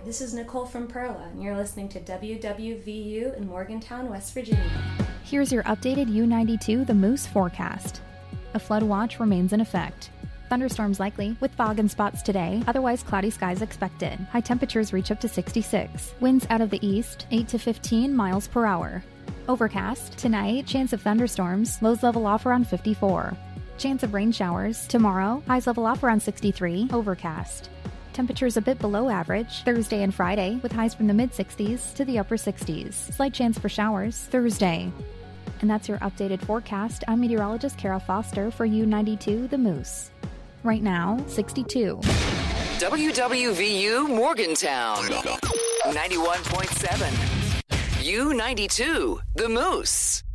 this is Nicole from Perla, and you're listening to WWVU in Morgantown, West Virginia. Here's your updated U92 The Moose forecast. A flood watch remains in effect. Thunderstorms likely, with fog and spots today, otherwise cloudy skies expected. High temperatures reach up to 66. Winds out of the east, 8 to 15 miles per hour. Overcast, tonight, chance of thunderstorms, lows level off around 54. Chance of rain showers, tomorrow, highs level off around 63, overcast. Temperatures a bit below average, Thursday and Friday, with highs from the mid-60s to the upper 60s. Slight chance for showers, Thursday. And that's your updated forecast. I'm meteorologist Kara Foster for U92 The Moose. Right now, 62. WWVU Morgantown, 91.7. U92 The Moose.